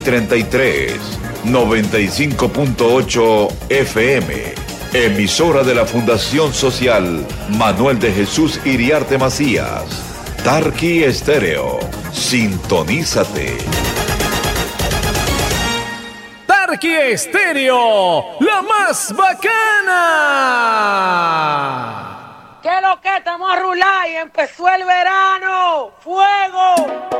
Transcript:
33, 95.8 FM. Emisora de la Fundación Social Manuel de Jesús Iriarte Macías. Tarqui Estéreo. Sintonízate. Tarqui Estéreo, la más bacana. ¿Qué lo que estamos a rular y empezó el verano? ¡Fuego!